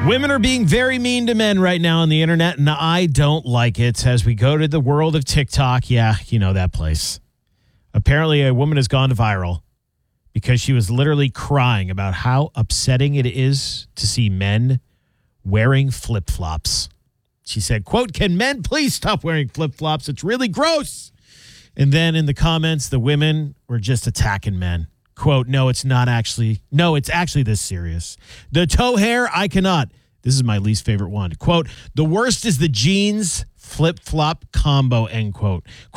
Women are being very mean to men right now on the internet, and I don't like it. As we go to the world of TikTok, yeah, you know that place. Apparently, a woman has gone viral because she was literally crying about how upsetting it is to see men wearing flip-flops. She said, quote, "Can men please stop wearing flip-flops? It's really gross." And then in the comments, the women were just attacking men. Quote, it's actually this serious. The toe hair, I cannot. This is my least favorite one. Quote, "The worst is the jeans flip-flop combo," end quote.